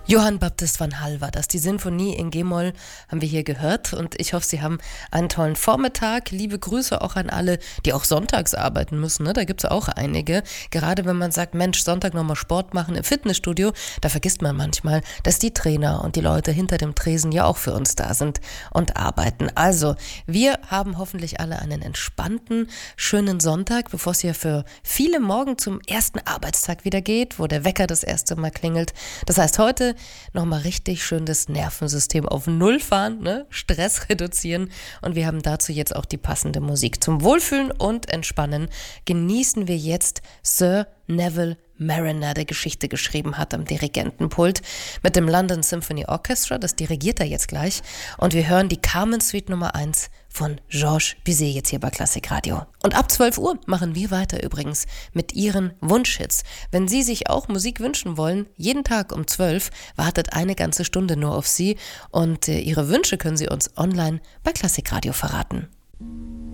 Johann Baptist van Hall war das. Die Sinfonie in G-Moll haben wir hier gehört und ich hoffe, Sie haben einen tollen Vormittag. Liebe Grüße auch an alle, die auch sonntags arbeiten müssen. Ne? Da gibt es auch einige. Gerade wenn man sagt, Mensch, Sonntag nochmal Sport machen im Fitnessstudio, da vergisst man manchmal, dass die Trainer und die Leute hinter dem Tresen ja auch für uns da sind und arbeiten. Also, wir haben hoffentlich alle einen entspannten, schönen Sonntag, bevor es ja für viele morgen zum ersten Arbeitstag wieder geht, wo der Wecker das erste Mal klingelt. Das heißt, heute nochmal richtig schön das Nervensystem auf Null fahren, ne? Stress reduzieren und wir haben dazu jetzt auch die passende Musik. Zum Wohlfühlen und Entspannen genießen wir jetzt Sir Neville Marriner, der Geschichte geschrieben hat am Dirigentenpult mit dem London Symphony Orchestra, das dirigiert er jetzt gleich und wir hören die Carmen Suite Nummer 1 von Georges Bizet jetzt hier bei Klassikradio. Und ab 12 Uhr machen wir weiter übrigens mit Ihren Wunschhits. Wenn Sie sich auch Musik wünschen wollen, jeden Tag um 12 wartet eine ganze Stunde nur auf Sie und Ihre Wünsche können Sie uns online bei Klassikradio verraten.